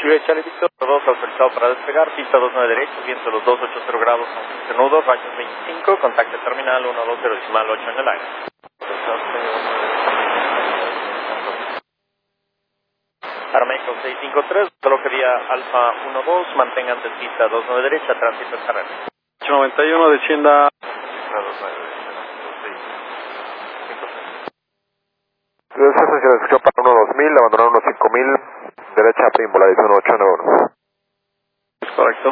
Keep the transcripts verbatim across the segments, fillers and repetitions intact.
Chile Charlie Victor dos autorizado para despegar, pista dos nueve derecho, viento los dos ochenta grados con quince nudos, rayos veinticinco, contacto terminal uno dos cero decimal ocho en el aire. Paraméxico seiscientos cincuenta y tres, velocidad Alfa uno dos, manténganse en pista dos nueve derecha, tránsito en carrera. ocho noventa y uno, descienda. Gracias, se le escuchó para uno dos mil, abandonaron uno cinco mil, derecha Prímbola, dice uno ocho nueve uno. Es correcto.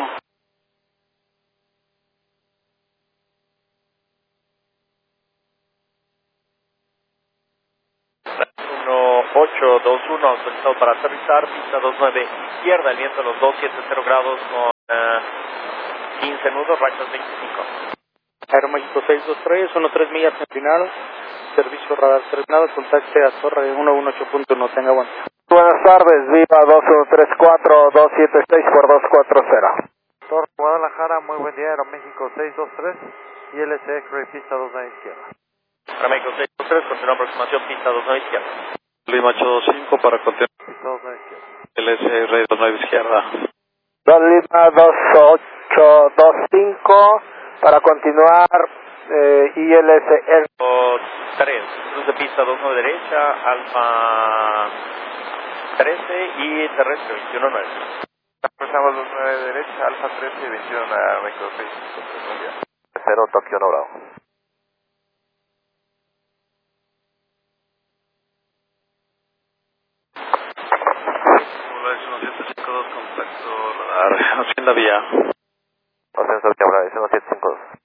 uno ocho dos uno, autorizado para aterrizar, pista dos nueve izquierda, el viento los dos setenta grados con uh, quince nudos, rayos veinticinco. Aeroméxico seiscientos veintitrés, uno tres millas en final, servicio radar terminado, contacte a Torre uno uno ocho punto uno, tenga aguanta. Buenas tardes, Viva dos uno tres cuatro, dos siete seis por dos cuatro cero. Torre Guadalajara, muy buen día, Aeroméxico seiscientos veintitrés, I L S X-Ray, pista dos nueve izquierda. Paraméxico seiscientos veintitrés, continúa aproximación, pista dos nueve izquierda. Lima ocho dos cinco para continuar. Pista dos nueve izquierda. L S R dos nueve izquierda. dos Lima dos ocho dos cinco para continuar, eh, I L S R. tres, cruz de pista dos nueve derecha, Alfa trece y terrestre veintiuno nueve. Cruzamos dos nueve derecha, Alfa trece y veintiuno nueve, México seiscientos cincuenta y tres. cero, Tokio no Bravo. uno siete cinco dos, contacto radar. Hacienda vía. Ascenso Bravo, uno siete cinco dos.